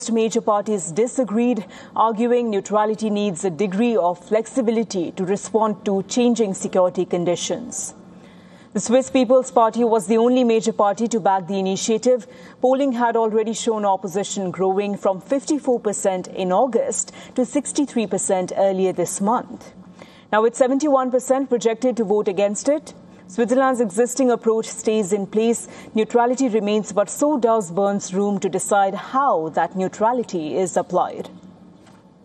Major parties disagreed, arguing neutrality needs a degree of flexibility to respond to changing security conditions. The Swiss People's Party was the only major party to back the initiative. Polling had already shown opposition growing from 54% in August to 63% earlier this month. Now, with 71% projected to vote against it, Switzerland's existing approach stays in place. Neutrality remains, but so does Bern's room to decide how that neutrality is applied.